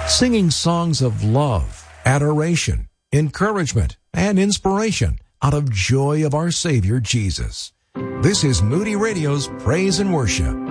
singing songs of love, adoration, encouragement, and inspiration out of joy of our Savior Jesus. This is Moody Radio's Praise and Worship.